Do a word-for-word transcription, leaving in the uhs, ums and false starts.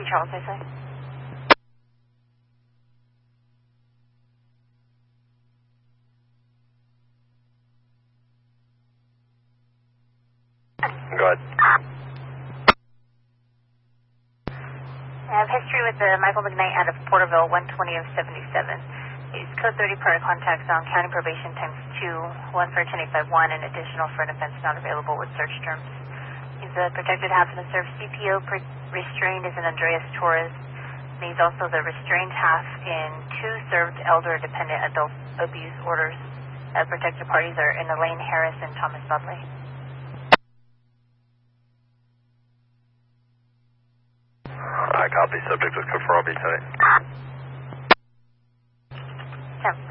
C Charles, I say. Go ahead. I have history with the Michael McKnight out of Porterville, one twenty of seventy-seven. He's code thirty prior contacts on county probation times two, one for ten eight five one, and additional for an offense not available with search terms. He's a protected half in the served C P O. Restrained is an Andreas Torres. And he's also the restrained half in two served elder dependent adult abuse orders. Uh, protected parties are in Elaine Harris and Thomas Dudley. I copy. Subject was confirmed. I'll be tight. Yeah.